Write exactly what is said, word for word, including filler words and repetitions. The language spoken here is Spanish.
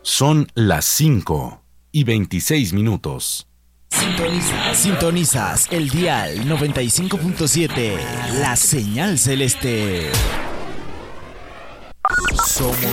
Son las cinco y veintiséis minutos. Sintonizas, sintonizas el dial noventa y cinco punto siete, la señal celeste. Somos